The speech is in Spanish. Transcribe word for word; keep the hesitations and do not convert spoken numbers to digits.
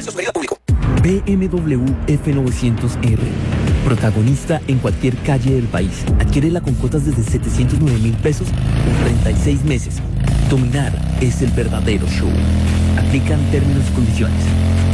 Requisitos medida público. B M W F novecientos R. Protagonista en cualquier calle del país. Adquiérela con cuotas desde setecientos nueve mil pesos por treinta y seis meses. Dominar es el verdadero show. Aplican términos y condiciones.